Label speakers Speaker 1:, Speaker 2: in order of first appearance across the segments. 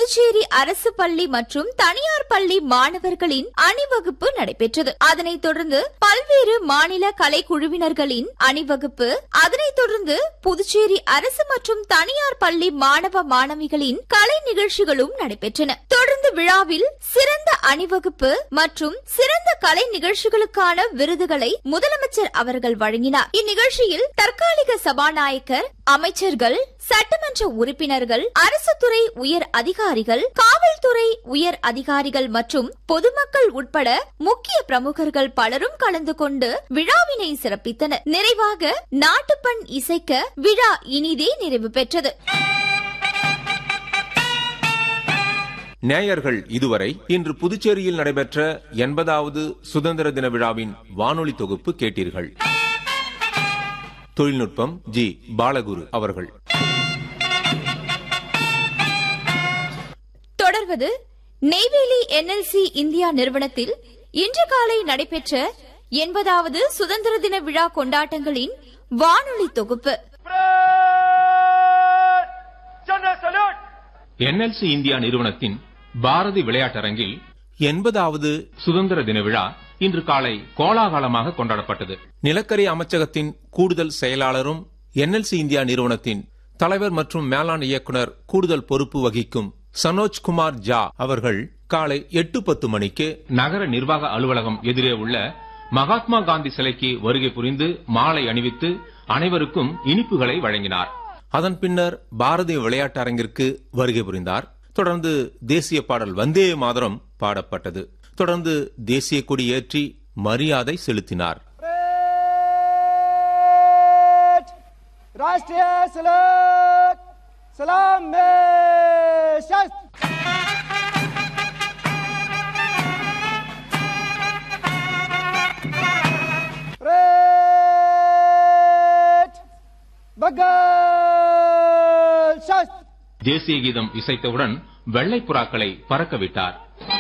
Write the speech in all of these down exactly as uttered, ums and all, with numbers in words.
Speaker 1: புதுச்சேரி அரசு பள்ளி மற்றும் தனியார் பள்ளி மாணவர்களின் அணிவகுப்பு நடைபெற்றது. அதனைத் தொடர்ந்து பல்வேறு மாநில கலைக்குழுவினர்களின் அணிவகுப்பு, அதனைத் தொடர்ந்து புதுச்சேரி அரசு மற்றும் தனியார் பள்ளி மாணவ மாணவிகளின் கலை நிகழ்ச்சிகளும் நடைபெற்றன. தொடர்ந்து விழாவில் சிறந்த அணிவகுப்பு மற்றும் சிறந்த கலை நிகழ்ச்சிகளுக்கான விருதுகளை முதலமைச்சர் அவர்கள் வழங்கினார். இந்நிகழ்ச்சியில் தற்காலிக சபாநாயகர், அமைச்சர்கள், சட்டமன்ற உறுப்பினர்கள், அரசு துறை உயர் அதிகாரிகள், காவல்துறை உயர் அதிகாரிகள் மற்றும் பொதுமக்கள் உட்பட முக்கிய பிரமுகர்கள் பலரும் கலந்து கொண்டு விழாவினை சிறப்பித்தனர். நிறைவாக நாட்டுப்பண் இசைக்க விழா இனிதே நிறைவு பெற்றது.
Speaker 2: நேயர்கள் இதுவரை இன்று புதுச்சேரியில் நடைபெற்ற எண்பதாவது சுதந்திர தின விழாவின் வானொலி தொகுப்பு கேட்டீர்கள். தொழில்நுட்பம் ஜி பாலகுரு அவர்கள்.
Speaker 1: தொடர்வது நெய்வேலி என்எல்சி இந்தியா நிறுவனத்தில் இன்று காலை நடைபெற்ற எண்பதாவது சுதந்திர தின விழா கொண்டாட்டங்களின் வானொலி தொகுப்பு.
Speaker 3: என்எல்சி இந்தியா நிறுவனத்தின் பாரதி விளையாட்டரங்கில்
Speaker 2: எண்பதாவது
Speaker 3: சுதந்திர தின விழா இன்று காலை கோலாகலமாக கொண்டாடப்பட்டது.
Speaker 2: நிலக்கரி அமைச்சகத்தின் கூடுதல் செயலாளரும் என்எல்சி இந்தியா நிறுவனத்தின் தலைவர் மற்றும் மேலாண் இயக்குநர் கூடுதல் பொறுப்பு வகிக்கும் சனோஜ் குமார் ஜா அவர்கள் காலை எட்டு பத்து மணிக்கு
Speaker 3: நகர நிர்வாக அலுவலகம் எதிரே உள்ள மகாத்மா காந்தி சிலைக்கு வருகை புரிந்து மாலை அணிவித்து அனைவருக்கும் இனிப்புகளை வழங்கினார்.
Speaker 2: அதன் பின்னர் பாரதி விளையாட்டு அரங்கிற்கு வருகை புரிந்தார். தொடர்ந்து தேசிய பாடல் வந்தே மாதரம் பாடப்பட்டது. தொடர்ந்து தேசிய கொடி ஏற்றி மரியாதை செலுத்தினார்.
Speaker 3: தேசிய கீதம் இசைத்தவுடன் வெள்ளை புறாக்களை பறக்கவிட்டார்.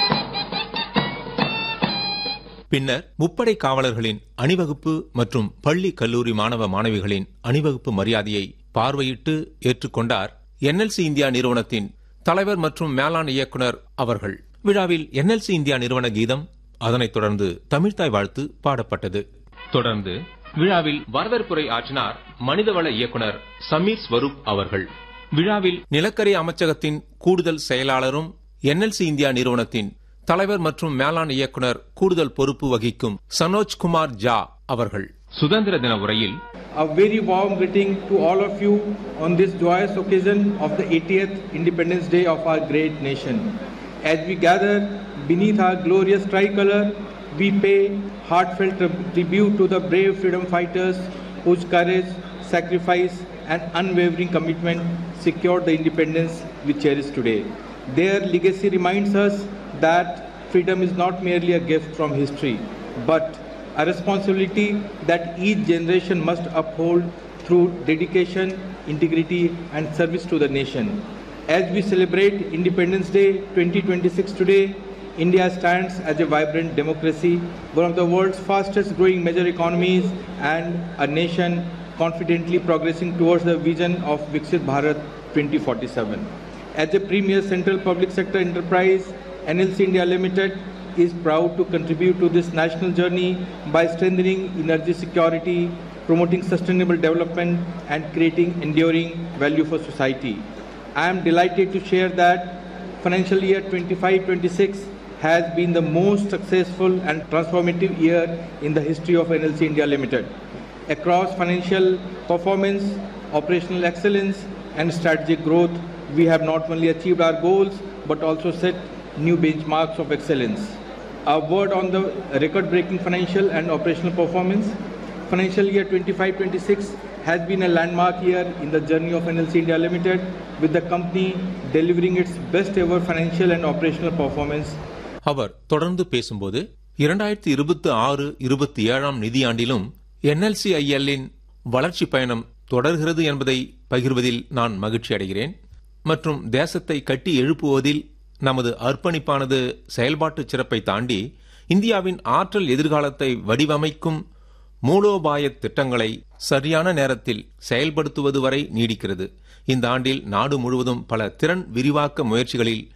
Speaker 2: பின்னர் முப்படை காவலர்களின் அணிவகுப்பு மற்றும் பள்ளி கல்லூரி மாணவ மாணவிகளின் அணிவகுப்பு மரியாதையை பார்வையிட்டு ஏற்றுக்கொண்டார் என்எல்சி இந்தியா நிறுவனத்தின் தலைவர் மற்றும் மேலாண் இயக்குநர் அவர்கள். விழாவில் என்எல்சி இந்தியா நிறுவன கீதம், அதனைத் தொடர்ந்து தமிழ்தாய் வாழ்த்து பாடப்பட்டது.
Speaker 3: தொடர்ந்து விழாவில் வரவேற்புரை ஆற்றினார் மனிதவள இயக்குநர் சமீர் ஸ்வரூப் அவர்கள். விழாவில்
Speaker 2: நிலக்கரி அமைச்சகத்தின் கூடுதல் செயலாளரும் என்எல்சி இந்தியா நிறுவனத்தின் தலைவர் மற்றும் மேலாண் இயக்குநர் கூடுதல் பொறுப்பு வகிக்கும் சனோஜ் குமார் ஜா அவர்கள்
Speaker 3: சுதந்திர தின உரையில்
Speaker 4: A very warm greeting to all of you on this joyous occasion of the eightieth Independence Day of our great nation. As we gather beneath our glorious tricolor, we pay heartfelt tribute to the brave freedom fighters whose courage, sacrifice and unwavering commitment secured the independence we cherish today. Their legacy reminds us that freedom is not merely a gift from history, but a responsibility that each generation must uphold through dedication, integrity and service to the nation. As we celebrate Independence Day twenty twenty-six today, India stands as a vibrant democracy, one of the world's fastest growing major economies and a nation confidently progressing towards the vision of Viksit Bharat twenty forty-seven. As a premier central public sector enterprise, N L C India Limited is proud to contribute to this national journey by strengthening energy security, promoting sustainable development and creating enduring value for society. I am delighted to share that financial year twenty-five twenty-six has been the most successful and transformative year in the history of N L C India Limited. Across financial performance, operational excellence and strategic growth, we have not only achieved our goals but also set new benchmarks of excellence. A word on the record-breaking financial and operational performance. Financial year twenty-five twenty-six has been a landmark year in the journey of N L C India Limited, with the company delivering its best ever financial and operational performance.
Speaker 2: அவர் தொடர்ந்து பேசும்போது இரண்டாயிரத்தி இருபத்தி ஆறு இருபத்தி ஏழாம் நிதியாண்டிலும் என்எல்சிஐஎல்லின் வளர்ச்சி பயணம் தொடர்கிறது என்பதை பகிர்வதில் நான் மகிழ்ச்சி அடைகிறேன் மற்றும் தேசத்தை கட்டி எழுப்புவதில் நமது அர்ப்பணிப்பானது செயல்பாட்டு சிறப்பை தாண்டி இந்தியாவின் ஆற்றல் எதிர்காலத்தை வடிவமைக்கும் மூலோபாய திட்டங்களை சரியான நேரத்தில் செயல்படுத்துவது வரை நீடிக்கிறது. இந்த ஆண்டில் நாடு முழுவதும் பல திறன் விரிவாக்க முயற்சிகளில்